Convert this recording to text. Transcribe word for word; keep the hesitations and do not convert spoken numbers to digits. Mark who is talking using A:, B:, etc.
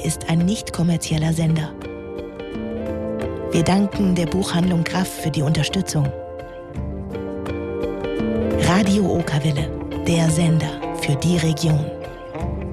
A: ist ein nicht kommerzieller Sender. Wir danken der Buchhandlung Graff für die Unterstützung. Radio Okerwelle, der Sender für die Region.